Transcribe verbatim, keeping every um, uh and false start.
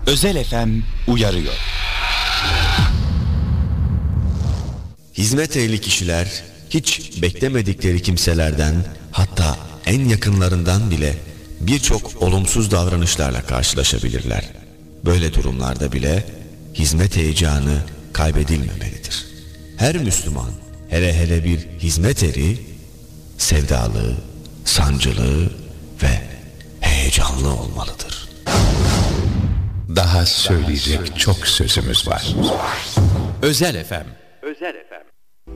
Özel F M uyarıyor. Hizmet ehli kişiler hiç beklemedikleri kimselerden, hatta en yakınlarından bile birçok olumsuz davranışlarla karşılaşabilirler. Böyle durumlarda bile hizmet heyecanı kaybedilmemelidir. Her Müslüman, hele hele bir hizmet eri, sevdalı, sancılı ve heyecanlı olmalıdır. Daha söyleyecek çok sözümüz var. Özel F M. Özel F M.